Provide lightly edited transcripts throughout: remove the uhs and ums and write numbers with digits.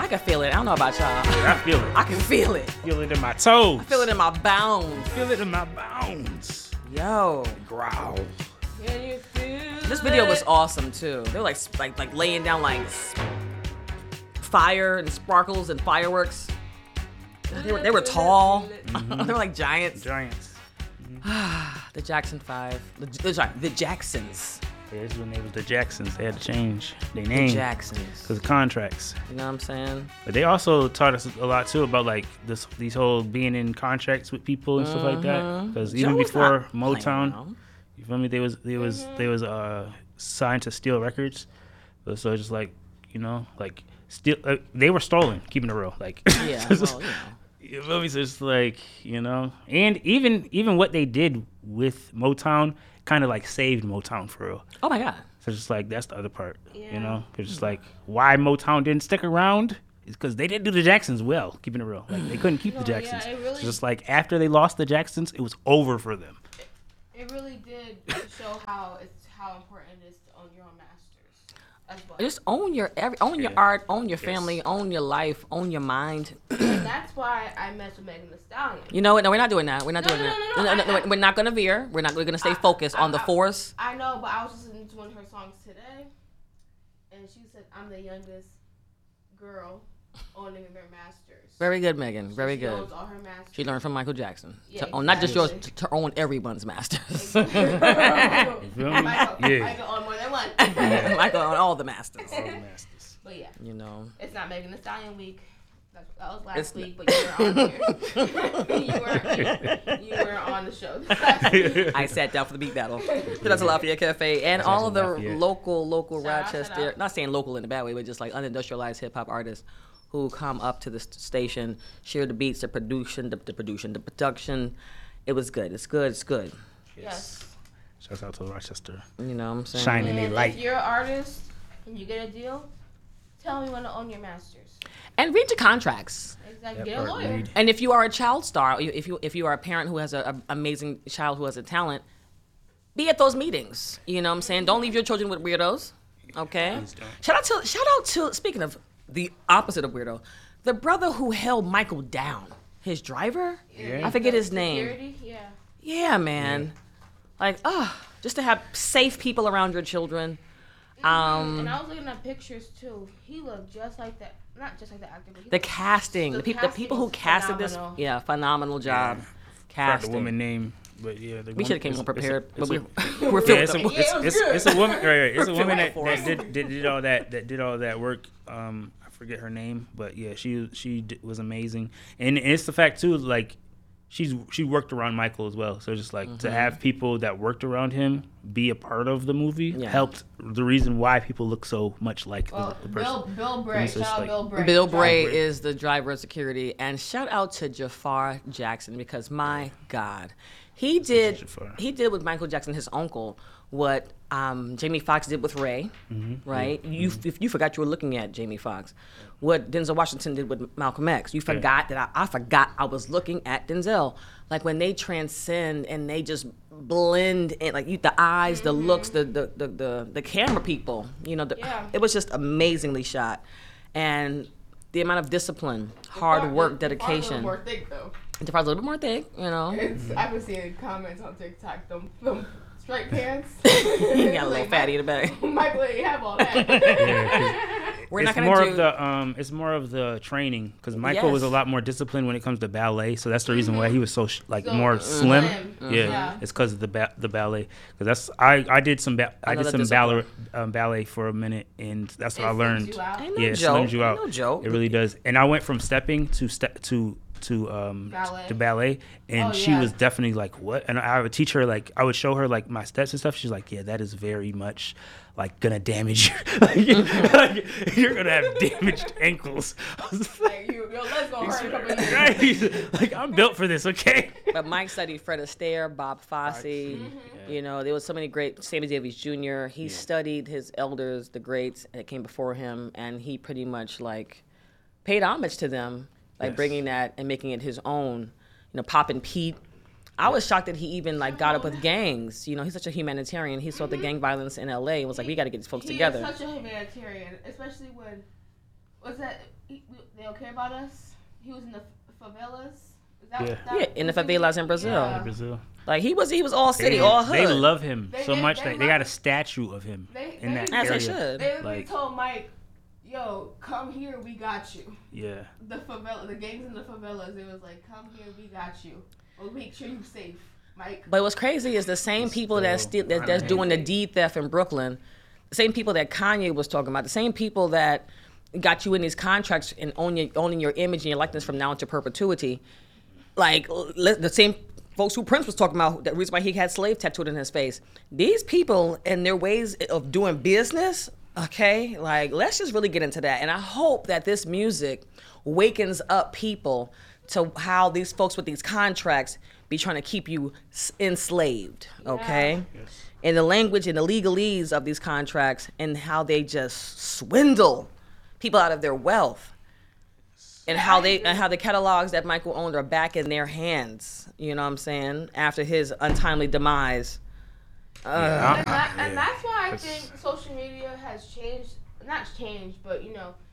can feel it. I don't know about y'all. I feel it. I can feel it. Feel it in my toes. I feel it in my bones. Feel it in my bones. Yo. Growl. Can you feel This video was it? awesome too. They were like laying down like fire and sparkles and fireworks. They were tall. Mm-hmm. They were like giants. Giants. The Jackson 5. The Jacksons. Yeah, this is when they was the Jacksons. They had to change their The name Jacksons. because of contracts. You know what I'm saying? But they also taught us a lot too about like these whole being in contracts with people and stuff like that. Because even Joe was before not playing Motown, around. you feel me? They was signed to Steal Records. So it's just like, you know, like still they were stolen. Keeping it real, like Yeah, well, you know. you feel me? So it's like, you know, and even what they did with Motown kind of like saved Motown for real. Oh my God. So it's just like that's the other part, Yeah. you know. It's just like why Motown didn't stick around is because they didn't do the Jacksons well. Keeping it real, like they couldn't keep the No, yeah, Jacksons. it really- So just like after they lost the Jacksons, it was over for them. It really did show how important it is to own your own masters as well. Just own your Yeah. art, own your Yes. family, own your life, own your mind. And that's why I messed with Megan Thee Stallion. You know what? No, we're not doing that. We're not No, doing no, that. no, no, I- We're not gonna veer. We're gonna stay focused on the force. I know, but I was listening to one of her songs today, and she said, "I'm the youngest girl owning their masters." Very good, Megan. Very she good. owns all her masters. She learned from Michael Jackson Yeah, to own not just yours, exactly. to own everyone's masters. You feel me? Michael, Yeah. Michael own more than one. Michael own all the masters. All the masters. But yeah, You know. it's not Megan Thee Stallion week. That was It's last week, but you were on here. you were on the show this last week. I sat down for the beat battle. That's Lafayette Cafe and all of the Lafayette. local Shout out, Rochester, shout out. not saying local in a bad way, but just like unindustrialized hip hop artists who come up to the station, share the beats, the production. It was good. It's good. It's good. Yes. Shouts out to Rochester. You know what I'm saying? Shining a And light. if you're an artist and you get a deal, tell me when to own your masters. And read your contracts. Exactly. That Get a part, lawyer. read. And if you are a child star, if you are a parent who has an amazing child who has a talent, be at those meetings. You know what I'm saying? Don't leave your children with weirdos. Okay? Please don't. Shout out to speaking of the opposite of weirdo, the brother who held Michael down. His driver? Yeah. I forget his name. Security? Yeah. Yeah, man. Like, just to have safe people around your children. And I was looking at pictures too. He looked just like that. Not just like the actor, but he The looked- casting, the people who was casted this, phenomenal. yeah, phenomenal job. Forgot the Casting. woman name, but yeah, We should have came more prepared, but we're Yeah, filled it's up. it's a woman. Right. It's a We're woman filled that up. did all that did all that work. I forget her name, but yeah, she was amazing, and it's the fact too. Like she worked around Michael as well, so just like to have people that worked around him be a part of the movie Yeah. helped the reason why people look so much like Well, the person. Bill Bray. It's just Shout out like- Bill Bray. Bill Bray Bray. is the driver of security, and shout out to Jafar Jackson because my God, he did Jafar. with Michael Jackson, his uncle, what Jamie Foxx did with Ray, right? If you forgot you were looking at Jamie Foxx, what Denzel Washington did with Malcolm X, you forgot that I forgot I was looking at Denzel. Like when they transcend and they just blend in, like the eyes, the looks, the camera people, you know, Yeah. it was just amazingly shot, and the amount of discipline, hard work, dedication. More thick though. The part's a little bit more thick, you know. I've been seeing comments on TikTok. Them straight pants. You got a little fatty in the back. Michael ain't have all that. We're not It's gonna more do. of the it's more of the training because Michael was a Yes. lot more disciplined when it comes to ballet, so that's the reason why he was so So more slim. slim. Yeah, Yeah. it's because of the ballet. Because that's I did some Another ballet for a minute, and that's what I It learned. slims you out. Ain't no Yeah, it joke. slims you out. Ain't no joke. It really does. And I went from stepping to Ballet. to ballet, and Oh, she yeah. was definitely like, what? And I would teach her, like, I would show her like my steps and stuff. She's like, yeah, that is very much like gonna damage you. like, you're gonna have damaged ankles. I was like, Like, your legs gonna hurt in a couple of years. right? Like, I'm built for this, okay? But Mike studied Fred Astaire, Bob Fosse. You know, there was so many great. Sammy Davis Jr. He studied his elders, the greats that came before him, and he pretty much like paid homage to them, like Yes. bringing that and making it his own. You know, Poppin' Pete. I was shocked that he even like got up with gangs. You know, he's such a humanitarian. He saw the gang violence in LA and was like, we got to get these folks He together. is such a humanitarian, especially when Was that They Don't Care About Us? He was in the favelas. Yeah, in the favelas in Brazil. Yeah. In Brazil. Like he was all city, all hood. They love him so They- much they that they love- got a statue of him in that As area. they should. They literally Like- told Mike, "Yo, come here, we got you." Yeah. The gangs in the favelas. It was like, "Come here, we got you. We'll make sure you're safe, Mike." But what's crazy is the same people that's doing the deed theft in Brooklyn, the same people that Kanye was talking about, the same people that got you in these contracts and owning your image and your likeness from now into perpetuity. Like the same folks who Prince was talking about, the reason why he had slave tattooed in his face. These people and their ways of doing business, okay, like let's just really get into that. And I hope that this music wakens up people to how these folks with these contracts be trying to keep you enslaved, okay? Yes. And the language and the legalese of these contracts and how they just swindle people out of their wealth. And how the catalogs that Michael owned are back in their hands. You know what I'm saying? After his untimely demise. And that's why I think social media has changed, not changed, but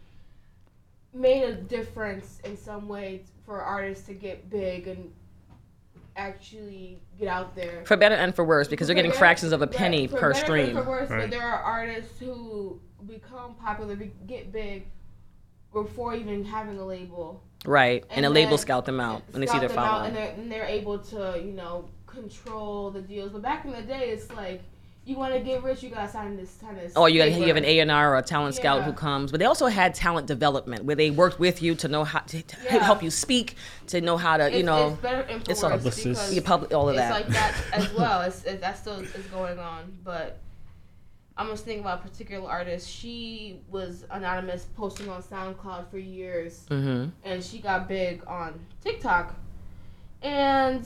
made a difference in some way for artists to get big and actually get out there. For better and for worse, because they're getting fractions of a penny per better stream. For worse, Right. but there are artists who become popular, get big before even having a label. Right. And the then label scout them out when they see their scout them out, following. and they're able to, control the deals. But back in the day, it's like, you want to get rich, you gotta sign this. Oh, you paper. have an A&R or a talent scout Yeah. who comes. But they also had talent development where they worked with you to know how to Yeah. help you speak, to know how to, It's better and it's for all- worse Publicist. because all of it's that. like that as well. That still is going on. But I'm just thinking about a particular artist. She was anonymous, posting on SoundCloud for years, Mm-hmm. and she got big on TikTok, and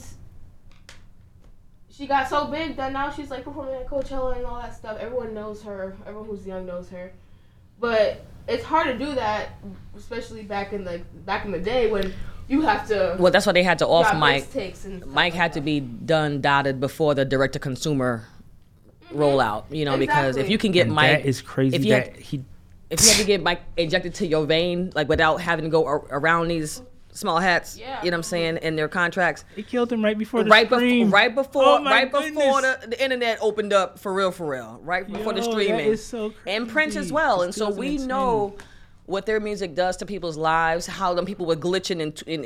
she got so big that now she's like performing at Coachella and all that stuff. Everyone knows her. Everyone who's young knows her. But it's hard to do that, especially back in the day when you have to. Well, that's why they had to off drop Mike. mixtapes and stuff Mike like had to that. be dotted before the direct-to-consumer rollout, because if Exactly. you can get And Mike, that is crazy if you that had- he if you had to get Mike injected to your vein, like without having to go around these small hats, Yeah. you know what I'm saying, in their contracts, they killed him right before the right stream. before Oh my before goodness. the internet opened up for real, right before the Yo, streaming, that is so and Prince as crazy. well, It's and so we 2010. know what their music does to people's lives, how them people were glitching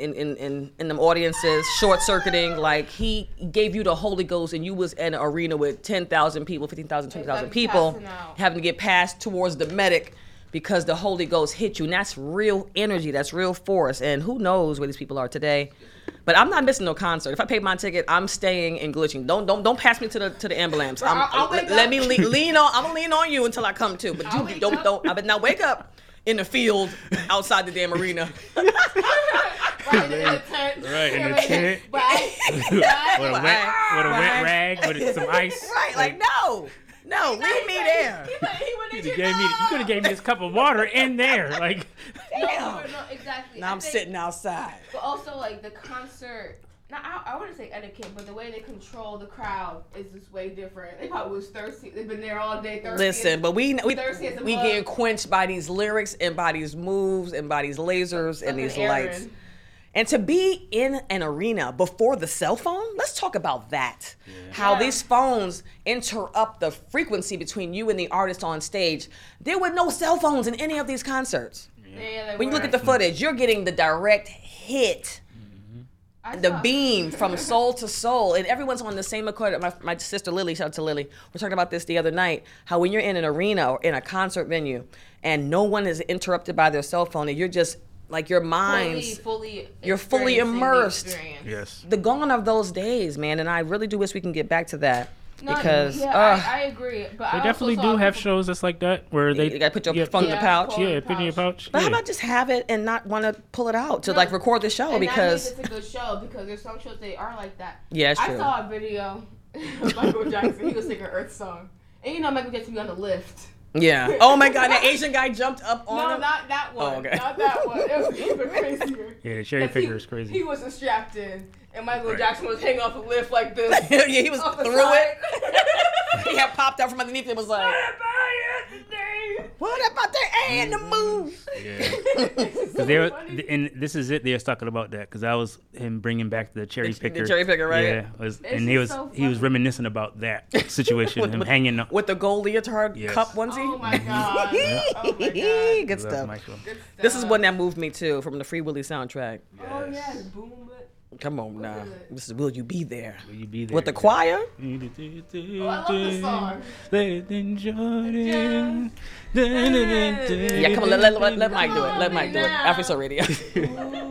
in them audiences, short circuiting. Like he gave you the Holy Ghost, and you was in an arena with 10,000 people, 15,000, 20,000 like people, passing out. having to get passed towards the medic because the Holy Ghost hit you, and that's real energy, that's real force, and who knows where these people are today. But I'm not missing no concert. If I paid my ticket, I'm staying and glitching. Don't pass me to the ambulance. Bro, I'll wake Let up. me lean on. I'm gonna lean on you until I come to. But I'll you wake don't up. don't. I bet not wake up in the field outside the damn arena. Right in the tent. Right, in the tent. But with a wet Right. rag with some ice. Right? Like no, leave me there. You could have gave me this cup of water in there. Like, No, exactly. Now I I'm think- sitting outside. But also, like, the concert, now I wouldn't say etiquette, but the way they control the crowd is just way different. They probably was thirsty. They've been there all day thirsty. Listen, but we thirsty as a bug. getting quenched by these lyrics and by these moves and by these lasers and these Fucking lights. Aaron. And to be in an arena before the cell phone, let's talk about that. How Yeah. these phones interrupt the frequency between you and the artist on stage. There were no cell phones in any of these concerts. Yeah, they When you look were. at the footage, you're getting the direct hit, I the saw- beam from soul to soul, and everyone's on the same accord. My sister Lily, shout out to Lily, we're talking about this the other night, how when you're in an arena or in a concert venue and no one is interrupted by their cell phone and you're just, like your mind's, you're fully experiencing the immersed. experience. yes. The gone of those days, man, and I really do wish we can get back to that. No, Because yeah, I agree. But They I definitely also do saw have people- shows that's like that where they you gotta put your yeah, phone in the Yeah, pouch. phone in Yeah, the put in your pouch. But how yeah. about just have it and not want to pull it out to No. like record the show And because that means it's a good show because there's some shows they are like that. Yeah, it's I true. saw a video of Michael Jackson. He was singing Earth Song, and Michael Jackson be on the lift. yeah. Oh my God, that Asian guy jumped up on No, him. not that one. Oh, okay. Not that one. It was even crazier. Yeah, the cherry 'Cause picker he- is crazy. He wasn't strapped in, and Michael Right. Jackson was hanging off a lift like this. Yeah, he was off the through side. it. He had popped out from underneath. It was like, what about the A and the move? Yeah. Because they were, and this is it. They were talking about that because that was him bringing back the cherry picker. The cherry picker, right? Yeah. And he was reminiscing about that situation, him hanging up with the gold leotard cup onesie. Oh my god! Oh my god! Good stuff. This is one that moved me too, from the Free Willy soundtrack. Yes. Oh yeah, boom. Come on now. This is Will You Be There? Will You Be There? With the choir? Oh, I love this song. Yeah, come on, let Mike do it. Let Mike do it. Afriso Radio.